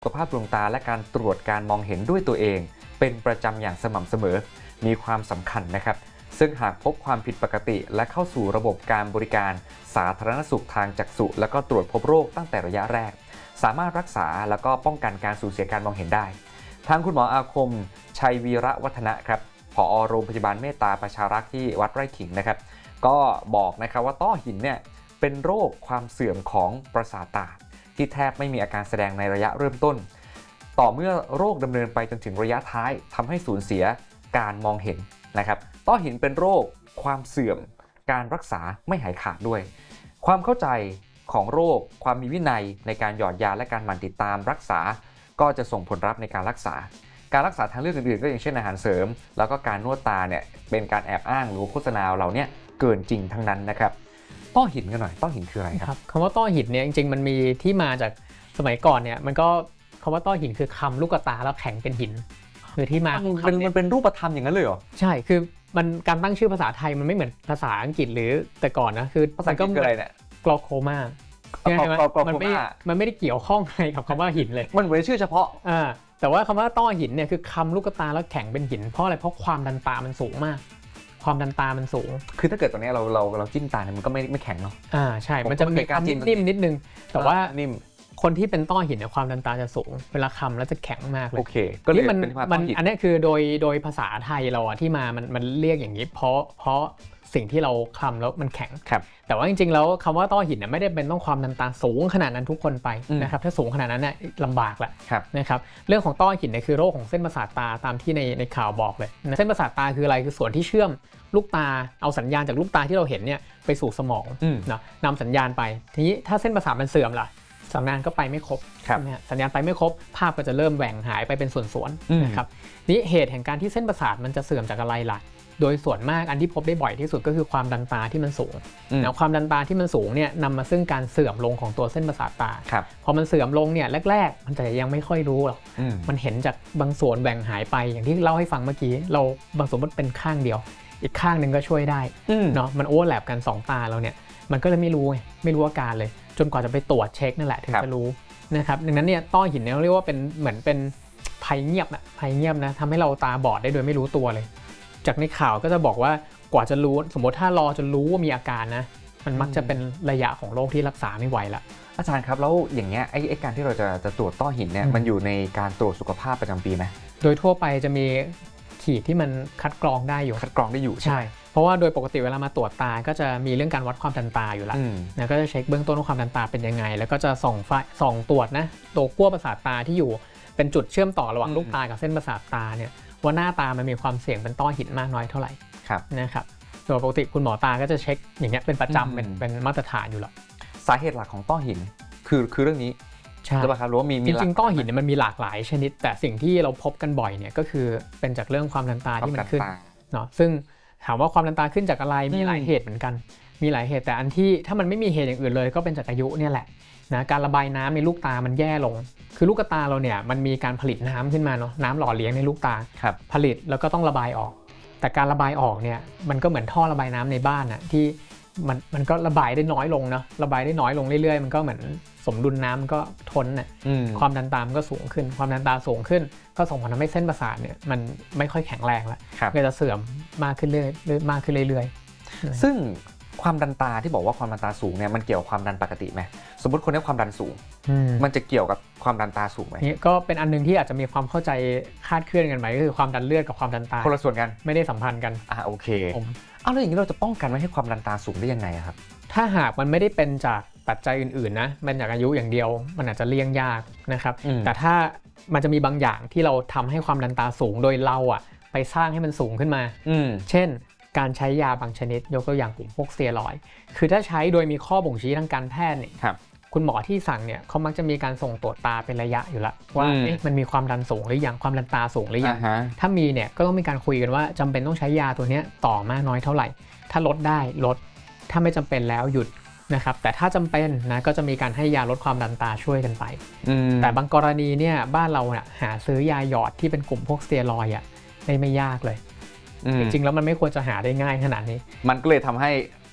สุขภาพดวงตาและการตรวจการมองเห็นด้วยตัวเองเป็นประจำอย่างสม่ำเสมอมีความสำคัญนะครับซึ่งหากพบความผิดปกติและเข้าสู่ระบบการบริการสาธารณสุขทางจักษุและก็ตรวจพบโรคตั้งแต่ระยะแรกสามารถรักษาและก็ป้องกันการสูญเสียการมองเห็นได้ทางคุณหมออาคมชัยวีระวัฒนะครับผอ.โรงพยาบาลเมตตาประชารักษ์ที่วัดไร่ขิงนะครับก็บอกนะครับว่าต้อหินเนี่ยเป็นโรคความเสื่อมของประสาทตาที่แทบไม่มีอาการแสดงในระยะเริ่มต้นต่อเมื่อโรคดำเนินไปจนถึงระยะท้ายทำให้สูญเสียการมองเห็นนะครับต้อหินเป็นโรคความเสื่อมการรักษาไม่หายขาดด้วยความเข้าใจของโรคความมีวินัยในการหยอดยาและการหมั่นติดตามรักษาก็จะส่งผลลัพธ์ในการรักษาทางเลือกอื่นๆก็อย่างเช่นอาหารเสริมแล้วก็การนวดตาเนี่ยเป็นการแอบอ้างหรือโฆษณาเหล่านี้เกินจริงทั้งนั้นนะครับต้อหินกันหน่อยต้อหินคืออะไรครับคำว่าต้อหินเนี่ยจริงๆมันมีที่มาจากสมัยก่อนเนี่ยมันก็คำว่าต้อหินคือคำลูกตาแล้วแข็งเป็นหินคือที่มามันเป็นรูปธรรมอย่างนั้นเลยเหรอใช่คือมันการตั้งชื่อภาษาไทยมันไม่เหมือนภาษาอังกฤษหรือแต่ก่อนนะคือภาษาอังกฤษคืออะไรเนี่ยกลอโคมามันไม่ได้เกี่ยวข้องอะไรกับคำว่าหินเลยมันเหมือนชื่อเฉพาะแต่ว่าคำว่าต้อหินเนี่ยคือคำลูกตาแล้วแข็งเป็นหินเพราะอะไรเพราะความดันตามันสูงมากความดันตามันสูงคือถ้าเกิดตอนนี้เราจิ้มตาเนี่ยมันก็ไม่แข็งเนาะใช่มันจะมีความนิ่มนิดนึงแต่ว่านิ่มคนที่เป็นต้อหินเนี่ยความดันตาจะสูงเวลาคำแล้วจะแข็งมากเลยโอเคก็เลยเป็นความต้อหินอันนี้คือโดยภาษาไทยเราที่มันเรียกอย่างนี้เพราะสิ่งที่เราคำแล้วมันแข็งแต่ว่าจริงๆแล้วคำว่าต้อหินเนี่ยไม่ได้เป็นต้องความดันตาสูงขนาดนั้นทุกคนไปนะครับถ้าสูงขนาดนั้นเนี่ยลำบากแหละนะครับเรื่องของต้อหินเนี่ยคือโรคของเส้นประสาทตาตามที่ในข่าวบอกเลยเส้นประสาทตาคืออะไรคือส่วนที่เชื่อมลูกตาเอาสัญญาณจากลูกตาที่เราเห็นเนี่ยไปสู่สมองนะนำสัญญาณไปทีนี้ถ้าเส้นประสาทมันเสื่อมล่ะสัญญาณก็ไปไม่ครบสัญญาณไปไม่ครบภาพก็จะเริ่มแหว่งหายไปเป็นส่วนๆนะครับนี่เหตุแห่งการที่เส้นประสาทมันจะเสื่อมจากอะไรล่ะโดยส่วนมากอันที่พบได้บ่อยที่สุดก็คือความดันตาที่มันสูงนะความดันตาที่มันสูงเนี่ยนำมาซึ่งการเสื่อมลงของตัวเส้นประสาทตาพอมันเสื่อมลงเนี่ยแรกๆมันจะยังไม่ค่อยรู้หรอกมันเห็นจากบางส่วนแบ่งหายไปอย่างที่เล่าให้ฟังเมื่อกี้เราบางส่วนมันเป็นข้างเดียวอีกข้างหนึ่งก็ช่วยได้เนาะมันโอเวอร์แลปกัน2ตาเราเนี่ยมันก็เลยไม่รู้อาการเลยจนกว่าจะไปตรวจเช็คนั่นแหละถึงจะรู้นะครับดังนั้นเนี่ยต้อหินเนี่ยเรียกว่าเป็นเหมือนเป็นภัยเงียบนะทำให้เราตาบอดได้โดยไม่รู้ตัวเลยจากในข่าวก็จะบอกว่ากว่าจะรู้สมมติถ้ารอจนรู้ว่ามีอาการนะมันมักจะเป็นระยะของโรคที่รักษาไม่ไหวละอาจารย์ครับแล้วอย่างเงี้ยไอ้การที่เราจะตรวจต้อหินเนี่ยมันอยู่ในการตรวจสุขภาพประจำปีไหมโดยทั่วไปจะมีขีดที่มันคัดกรองได้อยู่ใช่เพราะว่าโดยปกติเวลามาตรวจตาก็จะมีเรื่องการวัดความดันตาอยู่แล้วนะก็จะเช็คเบื้องต้นว่าความดันตาเป็นยังไงแล้วก็จะส่องตรวจนะตัวขั้วประสาทตาที่อยู่เป็นจุดเชื่อมต่อระหว่างลูกตากับเส้นประสาทตาเนี่ยว่าหน้าตามันมีความเสี่ยงเป็นต้อหินมากน้อยเท่าไหร่นะครับโดยปกติคุณหมอตาก็จะเช็คอย่างเงี้ยเป็นประจำเป็นมาตรฐานอยู่แล้วสาเหตุหลักของต้อหินคือเรื่องนี้ใช่ป่ะครับรู้ว่ามีจริงๆต้อหินเนี่ยมันมีหลากหลายชนิดแต่สิ่งที่เราพบกันบ่อยเนี่ยก็คือเป็นจากเรื่องความดันตาที่มันขึ้นเนาะซึ่งถามว่าความดันตาขึ้นจากอะไรมีหลายเหตุเหมือนกันมีหลายเหตุแต่อันที่ถ้ามันไม่มีเหตุอย่างอื่นเลยก็เป็นจากอายุเนี่ยแหละนะการระบายน้ำในลูกตามันแย่ลงคือลูกตาเราเนี่ยมันมีการผลิตน้ำขึ้นมาเนาะน้ำหล่อเลี้ยงในลูกตาผลิตแล้วก็ต้องระบายออกแต่การระบายออกเนี่ยมันก็เหมือนท่อระบายน้ำในบ้านอะที่มันก็ระบายได้น้อยลงนะระบายได้น้อยลงเรื่อยๆมันก็เหมือนสมดุลน้ำก็ทนน่ะความดันตามันก็สูงขึ้นความดันตาสูงขึ้นก็ส่งผลทำให้เส้นประสาทเนี่ยมันไม่ค่อยแข็งแรงแล้วก็จะเสื่อมมากขึ้นเรื่อยๆซึ่งความดันตาที่บอกว่าความดันตาสูงเนี่ยมันเกี่ยวกับความดันปกติไหมสมมติคนที่ความดันสูงมันจะเกี่ยวกับความดันตาสูงไหมนี่ก็เป็นอันนึงที่อาจจะมีความเข้าใจคลาดเคลื่อนกันไหมก็คือความดันเลือดกับความดันตาคนละส่วนกันไม่ได้สัมพันธ์กันโอเคแล้วอย่างนี้เราจะป้องกันไม่ให้ความดันตาสูงได้ยังไงครับถ้าหากมันไม่ได้เป็นจากปัจจัยอื่นๆนะเป็นจากอายุอย่างเดียวมันอาจจะเลี่ยงยากนะครับแต่ถ้ามันจะมีบางอย่างที่เราทำให้ความดันตาสูงโดยเราไปสร้างให้มันสูงขึ้นมาเช่นการใช้ยาบางชนิดยกตัวอย่างกลุ่มพวกสเตียรอยด์คือถ้าใช้โดยมีข้อบ่งชี้ทางการแพทย์เนี่ยคุณหมอที่สั่งเนี่ยเขามักจะมีการส่งตรวจตาเป็นระยะอยู่แล้วว่ามันมีความดันสูงหรือยังความดันตาสูงหรือยังถ้ามีเนี่ยก็ต้องมีการคุยกันว่าจำเป็นต้องใช้ยาตัวนี้ต่อมากน้อยเท่าไหร่ถ้าลดได้ลดถ้าไม่จำเป็นแล้วหยุดนะครับแต่ถ้าจำเป็นนะก็จะมีการให้ยาลดความดันตาช่วยกันไปแต่บางกรณีเนี่ยบ้านเราเนี่ยหาซื้อยาหยอดที่เป็นกลุ่มพวกสเตียรอยด์ได้ไม่ยากเลยจริงๆแล้วมันไม่ควรจะหาได้ง่ายขนาดนี้มันก็เลยทำให้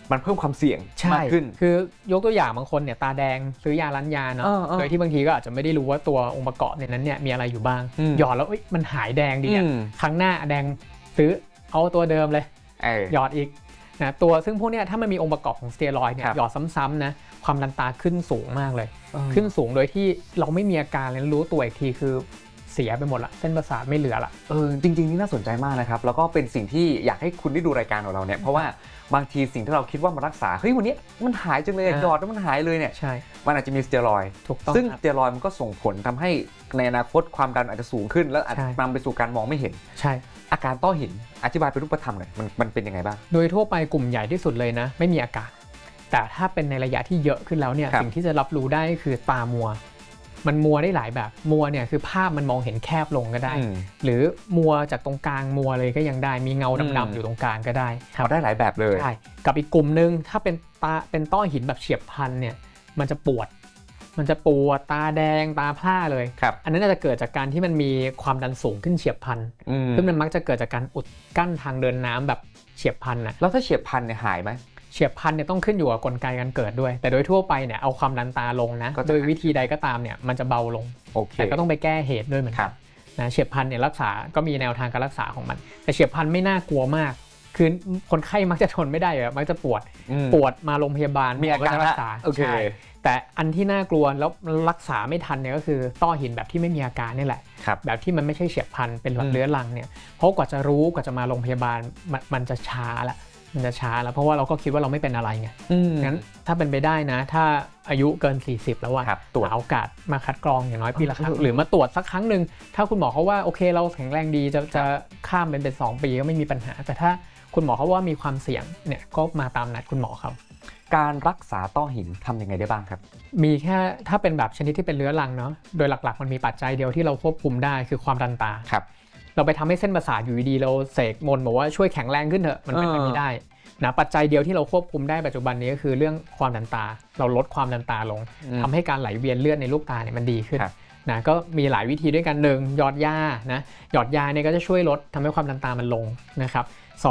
มันเพิ่มความเสี่ยงใช่มากขึ้นคือยกตัวอย่างบางคนเนี่ยตาแดงซื้อยาร้านยาเนาะโดยที่บางทีก็อาจจะไม่ได้รู้ว่าตัวองค์ประกอบในนั้นเนี่ยมีอะไรอยู่บ้างหยอดแล้วมันหายแดงดีครั้งหน้าแดงซื้อเอาตัวเดิมเลยหยอดอีกนะตัวซึ่งพวกเนี้ยถ้ามันมีองค์ประกอบของสเตียรอยด์เนี่ยหยอดซ้ำๆนะความดันตาขึ้นสูงมากเลยขึ้นสูงโดยที่เราไม่มีอาการเลยรู้ตัวอีกทีคือเสียไปหมดละเส้นประสาทไม่เหลือละจริงๆนี่น่าสนใจมากนะครับแล้วก็เป็นสิ่งที่อยากให้คุณได้ดูรายการของเราเนี่ยเพราะว่าบางทีสิ่งที่เราคิดว่ามันรักษาเฮ้ยวันนี้มันหายจังเลยหยอดแล้วมันหายเลยเนี่ยใช่มันอาจจะมีสเตียรอยด์ซึ่งสเตียรอยด์มันก็ส่งผลทำให้ในอนาคตความดันอาจจะสูงขึ้นแล้วอาจจะนำไปสู่การมองไม่เห็นใช่อาการต้อหินอธิบายเป็นรูปธรรมหน่อยมันเป็นยังไงบ้างโดยทั่วไปกลุ่มใหญ่ที่สุดเลยนะไม่มีอาการแต่ถ้าเป็นในระยะที่เยอะขึ้นแล้วเนี่ยสิ่งที่จะรับรู้ได้คือตามัวมันมัวได้หลายแบบมัวเนี่ยคือภาพมันมองเห็นแคบลงก็ได้หรือมัวจากตรงกลางมัวเลยก็ยังได้มีเงาดำๆอยู่ตรงกลางก็ได้ได้หลายแบบเลยใช่กับอีกกลุ่มนึงถ้าเป็นต้อหินแบบเฉียบพลันเนี่ยมันจะปวดตาแดงตาพร่าเลยอันนั้นจะเกิดจากการที่มันมีความดันสูงขึ้นเฉียบพลันซึ่งมันมักจะเกิดจากการอุดกั้นทางเดินน้ำแบบเฉียบพลันนะแล้วถ้าเฉียบพลันเนี่ยหายไหมเฉียบพลันเนี่ยต้องขึ้นอยู่กับกลไกการเกิดด้วยแต่โดยทั่วไปเนี่ยเอาความดันตาลงนะโดยวิธีใดก็ตามเนี่ยมันจะเบาลงแต่ก็ต้องไปแก้เหตุด้วยเหมือนกันนะเฉียบพลันเนี่ยรักษาก็มีแนวทางการรักษาของมันแต่เฉียบพลันไม่น่ากลัวมากคือคนไข้มักจะทนไม่ได้มักจะปวดมาโรงพยาบาลมีอาการรักษาใช่แต่อันที่น่ากลัวแล้วรักษาไม่ทันเนี่ยก็คือต้อหินแบบที่ไม่มีอาการนี่แหละแบบที่มันไม่ใช่เฉียบพลันเป็นเรื้อรังเนี่ยเพราะกว่าจะรู้กว่าจะมาโรงพยาบาลมันจะช้าละเพราะว่าเราก็คิดว่าเราไม่เป็นอะไรไงงั้นถ้าเป็นไปได้นะถ้าอายุเกิน40แล้วตรวจโอกาสมาคัดกรองอย่างน้อยปีละครั้งหรือมาตรวจสักครั้งหนึ่งถ้าคุณหมอเขาว่าโอเคเราแข็งแรงดีจะข้ามเป็น2 ปีก็ไม่มีปัญหาแต่ถ้าคุณหมอเขาว่ามีความเสี่ยงเนี่ยก็มาตามนัดคุณหมอครับการรักษาต้อหินทำยังไงได้บ้างครับมีแค่ถ้าเป็นแบบชนิดที่เป็นเรื้อรังเนาะโดยหลักๆมันมีปัจจัยเดียวที่เราควบคุมได้คือความดันตาเราไปทำให้เส้นประสาทอยู่ดีเราเสกมนต์บอกว่าช่วยแข็งแรงขึ้นเถอะมันเป็นไปไม่ได้นะปัจจัยเดียวที่เราควบคุมได้ปัจจุบันนี้ก็คือเรื่องความดันตาเราลดความดันตาลงทำให้การไหลเวียนเลือดในลูกตาเนี่ยมันดีขึ้นนะก็มีหลายวิธีด้วยกัน1หยอดยานะหยอดยาเนี่ยก็จะช่วยลดทำให้ความดันตามันลงนะครับ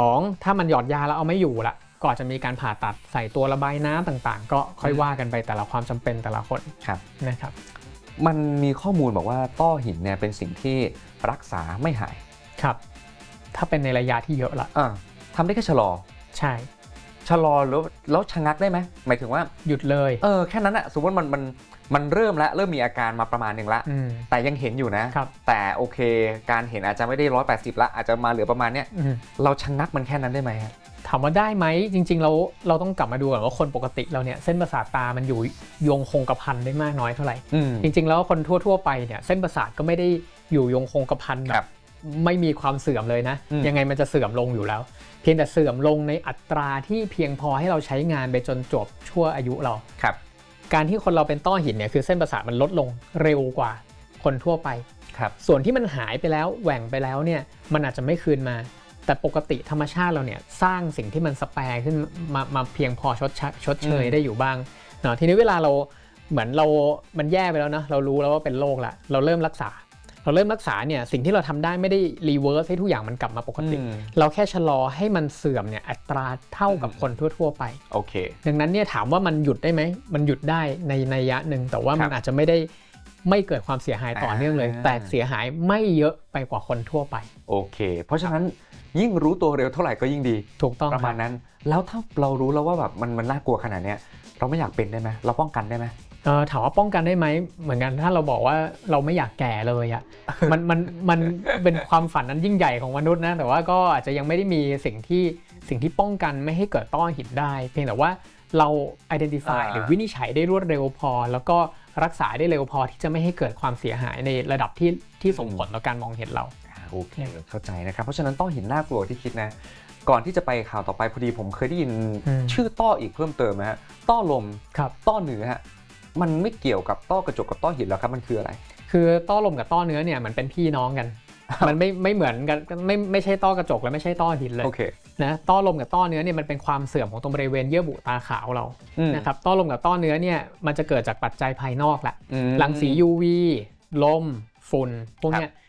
2ถ้ามันหยอดยาแล้วเอาไม่อยู่ละก็อาจจะมีการผ่าตัดใส่ตัวระบายน้ำต่างๆก็ค่อยว่ากันไปแต่ละความจำเป็นแต่ละคนนะครับมันมีข้อมูลบอกว่าต้อหินเนี่ยเป็นสิ่งที่รักษาไม่หายครับถ้าเป็นในระยะที่เยอะละทำได้แค่ชะลอใช่ชะลอแล้วชะงักได้ไหมหมายถึงว่าหยุดเลยแค่นั้นอะสมมติมันเริ่มมีอาการมาประมาณนึงละแต่ยังเห็นอยู่นะแต่โอเคการเห็นอาจจะไม่ได้180ละอาจจะมาเหลือประมาณเนี้ยเราชะงักมันแค่นั้นได้ไหมถามว่าได้ไหมจริงๆเราต้องกลับมาดูก่อนว่าคนปกติเราเนี่ยเส้นประสาทตามันอยู่โยงคงกระพันได้มากน้อยเท่าไหร่จริงๆแล้วคนทั่วไปเนี่ยเส้นประสาทก็ไม่ได้อยู่โยงคงกระพันแบบไม่มีความเสื่อมเลยนะยังไงมันจะเสื่อมลงอยู่แล้วเพียงแต่เสื่อมลงในอัตราที่เพียงพอให้เราใช้งานไปจนจบชั่วอายุเราการที่คนเราเป็นต้อหินเนี่ยคือเส้นประสาทมันลดลงเร็วกว่าคนทั่วไปส่วนที่มันหายไปแล้วแหว่งไปแล้วเนี่ยมันอาจจะไม่คืนมาแต่ปกติธรรมชาติเราเนี่ยสร้างสิ่งที่มันสแปร์ขึ้นมาเพียงพอชดเชยได้อยู่บ้างเนาะทีนี้เวลาเราเหมือนมันแย่ไปแล้วนะเรารู้แล้วว่าเป็นโรคละเราเริ่มรักษาเนี่ยสิ่งที่เราทำได้ไม่ได้รีเวิร์สให้ทุกอย่างมันกลับมาปกติเราแค่ชะลอให้มันเสื่อมเนี่ยอัตราเท่ากับคนทั่วๆไปโอเคดังนั้นเนี่ยถามว่ามันหยุดได้ไหมมันหยุดได้ในนัยยะหนึ่งแต่ว่ามันอาจจะไม่เกิดความเสียหายต่อเนื่องเลยแต่เสียหายไม่เยอะไปกว่าคนทั่วไปโอเคเพราะฉะนั้นยิ่งรู้ตัวเร็วเท่าไหร่ก็ยิ่งดีถูกต้องประมาณนั้นแล้วถ้าเรารู้แล้วว่าแบบมันน่ากลัวขนาดนี้เราไม่อยากเป็นได้ไหมเราป้องกันได้ไหมถามว่าป้องกันได้ไหมเหมือนกันถ้าเราบอกว่าเราไม่อยากแก่เลยอ่ะมันเป็นความฝันนั้นยิ่งใหญ่ของมนุษย์นะแต่ว่าก็อาจจะยังไม่ได้มีสิ่งที่ป้องกันไม่ให้เกิดต้อหินได้เพียงแต่ว่าเรา identify หรือวินิจฉัยได้รวดเร็วพอแล้วก็รักษาได้เร็วพอที่จะไม่ให้เกิดความเสียหายในระดับที่ส่งผลต่อการมองเห็นเราโอเคเข้าใจนะครับเพราะฉะนั้นต้อหินน่ากลัวที่คิดนะก่อนที่จะไปข่าวต่อไปพอดีผมเคยได้ยินชื่อต้ออีกเพิ่มเติมนะฮะต้อลมต้อเนื้อมันไม่เกี่ยวกับต้อกระจกกับต้อหินแล้วครับมันคืออะไรคือต้อลมกับต้อเนื้อเนี่ยมันเป็นพี่น้องกันมันไม่เหมือนกันไม่ใช่ต้อกระจกและไม่ใช่ต้อหินเลยนะต้อลมกับต้อเนื้อเนี่ยมันเป็นความเสื่อมของตรงบริเวณเยื่อบุตาขาวเรานะครับต้อลมกับต้อเนื้อเนี่ยมันจะเกิดจากปัจจัยภายนอกแหละรังสี UV ลมฝุ่นพวกนี้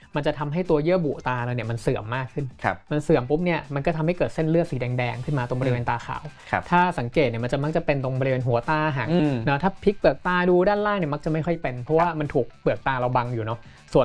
มันจะทำให้ตัวเยื่อบุตาเราเนี่ยมันเสื่อมมากขึ้น มันเสื่อมปุ๊บเนี่ยมันก็ทำให้เกิดเส้นเลือดสีแดงๆขึ้นมาตรงบริเวณตาขาวถ้าสังเกตเนี่ยมันจะมักจะเป็นตรงบริเวณหัวตาหางนะถ้าพลิกเปลือกตาดูด้านล่างเนี่ยมักจะไม่ค่อยเป็นเพราะว่ามันถูกเปลือกตาเราบังอยู่เนาะ